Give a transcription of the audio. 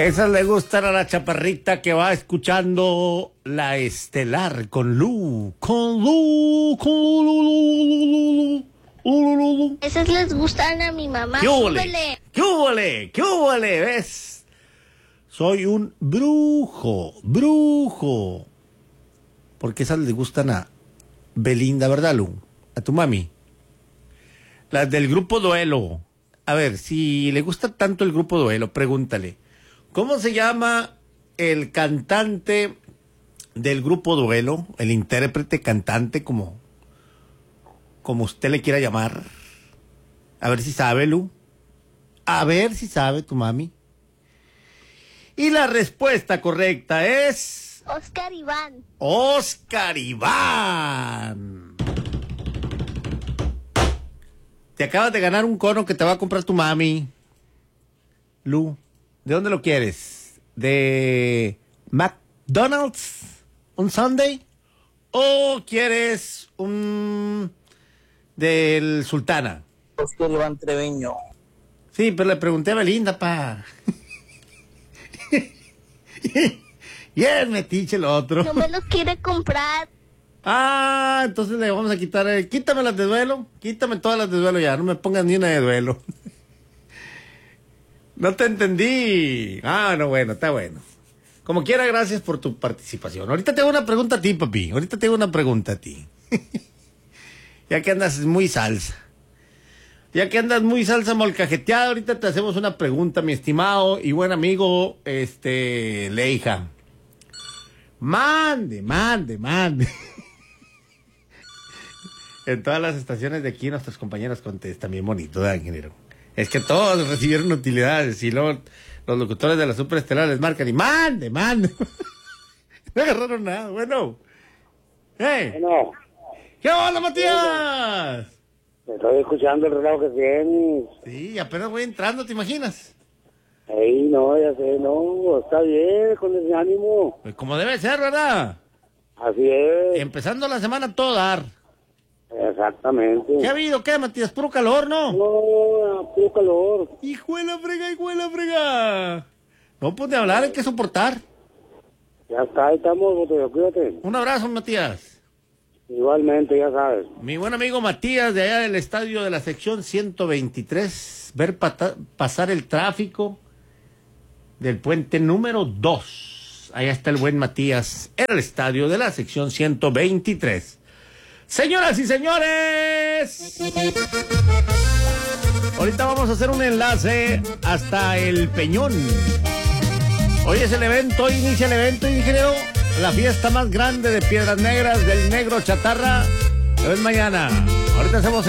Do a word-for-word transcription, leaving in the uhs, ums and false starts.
Esas le gustan a la chaparrita que va escuchando la estelar con Lu, con Lu, con Lu, Lu, Lu, Lu. Esas les gustan a mi mamá. ¿Qué huele? Súbele. ¿Qué huele? ¿Qué huele? ¿Ves? Soy un brujo, brujo. Porque esas le gustan a Belinda, ¿verdad, Lu? A tu mami. Las del grupo Duelo. A ver, si le gusta tanto el grupo Duelo, pregúntale. ¿Cómo se llama el cantante del grupo Duelo? El intérprete, cantante, como, como usted le quiera llamar. A ver si sabe, Lu. A ver si sabe tu mami. Y la respuesta correcta es... Oscar Iván. Oscar Iván. Te acabas de ganar un cono que te va a comprar tu mami. Lu, ¿de dónde lo quieres? ¿De McDonald's? ¿Un Sunday? ¿O quieres un... del Sultana? Oscar Iván Treviño. Sí, pero le pregunté a Belinda, pa. Y es metiche el otro. No me los quiere comprar. Ah, entonces le vamos a quitar, eh, quítame las de duelo, quítame todas las de duelo ya, no me pongas ni una de duelo. No te entendí. Ah, no, bueno, está bueno. Como quiera, gracias por tu participación. Ahorita te hago una pregunta a ti, papi, ahorita te hago una pregunta a ti. Ya que andas muy salsa. Ya que andas muy salsa molcajeteada, ahorita te hacemos una pregunta, mi estimado y buen amigo, este, Leija. Mande, mande, mande. En todas las estaciones de aquí nuestros compañeros contestan bien bonito, ¿verdad, ingeniero? Es que todos recibieron utilidades y luego los locutores de la Superestelar les marcan y mande, mande. No agarraron nada, bueno. ¡Hey! Bueno, ¿Qué onda, Matías? estoy escuchando el relajo que tienes. Sí, apenas voy entrando, ¿te imaginas? Ey, no, ya sé, no, está bien, con ese ánimo. Pues como debe ser, ¿verdad? Así es. Empezando la semana a todo dar. Exactamente. ¿Qué ha habido? ¿Qué, Matías? Puro calor, ¿no? No, puro calor. Hijo de la frega, hijo de la frega. No, pues de hablar hay que soportar. Ya está, ahí estamos, Botello, cuídate. Un abrazo, Matías. Igualmente, ya sabes. Mi buen amigo Matías, de allá del estadio de la sección ciento veintitrés, ver pata- pasar el tráfico del puente número dos. Allá está el buen Matías, en el estadio de la sección ciento veintitrés. Señoras y señores, ahorita vamos a hacer un enlace hasta el Peñón. Hoy es el evento, hoy inicia el evento, ingeniero. La fiesta más grande de Piedras Negras del Negro Chatarra. Es mañana. Ahorita hacemos